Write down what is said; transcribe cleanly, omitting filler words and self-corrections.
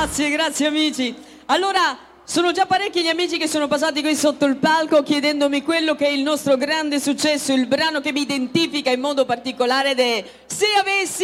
grazie amici. Allora, sono già parecchi gli amici che sono passati qui sotto il palco chiedendomi quello che è il nostro grande successo, il brano che mi identifica in modo particolare ed è Se avessi